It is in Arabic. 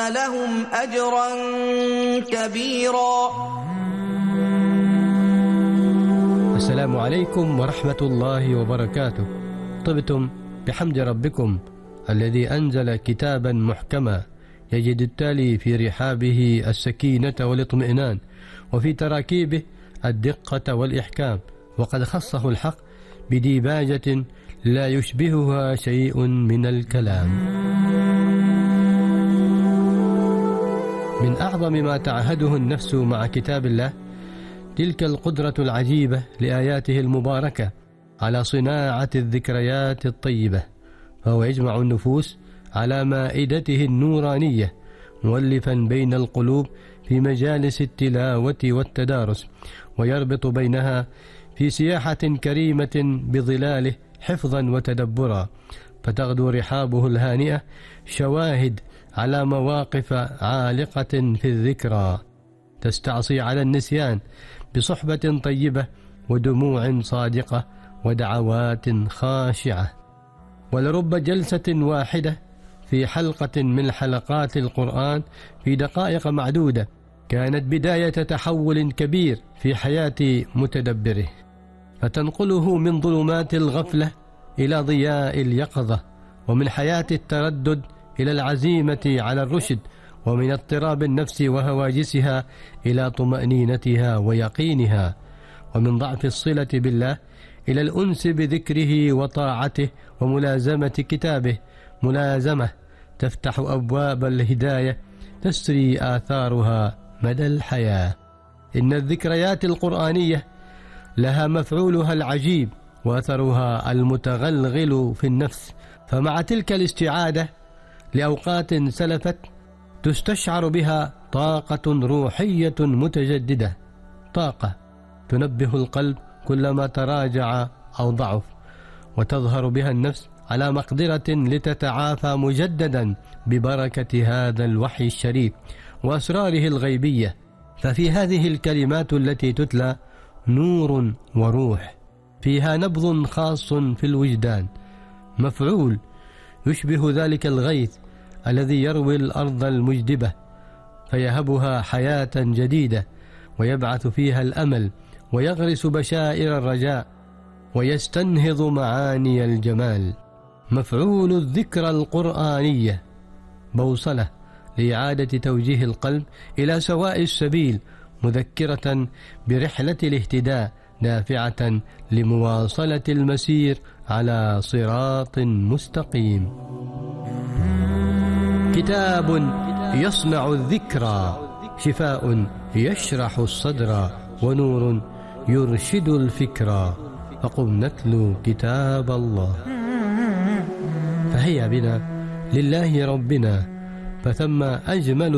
لهم أجرا كبيرا. السلام عليكم ورحمة الله وبركاته. طبتم بحمد ربكم الذي أنزل كتابا محكما يجد التالي في رحابه السكينة والاطمئنان، وفي تراكيبه الدقة والإحكام، وقد خصه الحق بديباجة لا يشبهها شيء من الكلام. من أعظم ما تعهده النفس مع كتاب الله تلك القدرة العجيبة لآياته المباركة على صناعة الذكريات الطيبة، فهو يجمع النفوس على مائدته النورانية، مؤلفا بين القلوب في مجالس التلاوة والتدارس، ويربط بينها في سياحة كريمة بظلاله حفظا وتدبرا، فتغدو رحابه الهانئة شواهد على مواقف عالقة في الذكرى تستعصي على النسيان بصحبة طيبة ودموع صادقة ودعوات خاشعة. ولرب جلسة واحدة في حلقة من حلقات القرآن في دقائق معدودة كانت بداية تحول كبير في حياة متدبره، فتنقله من ظلمات الغفلة إلى ضياء اليقظة، ومن حياة التردد إلى العزيمة على الرشد، ومن اضطراب النفس وهواجسها إلى طمأنينتها ويقينها، ومن ضعف الصلة بالله إلى الأنس بذكره وطاعته وملازمة كتابه، ملازمة تفتح أبواب الهداية تسري آثارها مدى الحياة. إن الذكريات القرآنية لها مفعولها العجيب وأثرها المتغلغل في النفس، فمع تلك الاستعادة لأوقات سلفت تستشعر بها طاقة روحية متجددة، طاقة تنبه القلب كلما تراجع أو ضعف، وتظهر بها النفس على مقدرة لتتعافى مجددا ببركة هذا الوحي الشريف وأسراره الغيبية. ففي هذه الكلمات التي تتلى نور وروح، فيها نبض خاص في الوجدان، مفعول يشبه ذلك الغيث الذي يروي الأرض المجدبة فيهبها حياة جديدة، ويبعث فيها الأمل، ويغرس بشائر الرجاء، ويستنهض معاني الجمال. مفعول الذكرى القرآنية بوصلة لإعادة توجيه القلب إلى سواء السبيل، مذكرة برحلة الاهتداء، دافعة لمواصلة المسير على صراط مستقيم. كتاب يصنع الذكرى، شفاء يشرح الصدر، ونور يرشد الفكرى، فقم نتلو كتاب الله. فهيا بنا لله ربنا، فثم أجمل